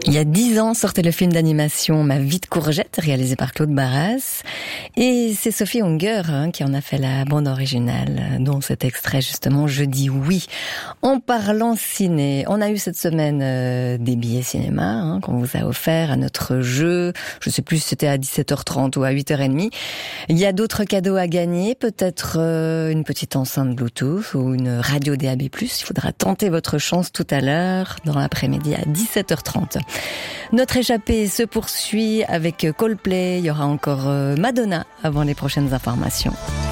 Il y a 10 ans sortait le film d'animation Ma vie de courgette, réalisé par Claude Barras. Et c'est Sophie Unger qui en a fait la bande originale, dont cet extrait justement, Je dis oui. En parlant ciné, on a eu cette semaine des billets cinéma qu'on vous a offert à notre jeu. Je sais plus si c'était à 17h30 ou à 8h30. Il y a d'autres cadeaux à gagner, peut-être une petite enceinte Bluetooth ou une radio DAB+. Il faudra tenter votre chance tout à l'heure, dans l'après-midi à 17h30. Notre échappée se poursuit avec Coldplay. Il y aura encore Madonna avant les prochaines informations.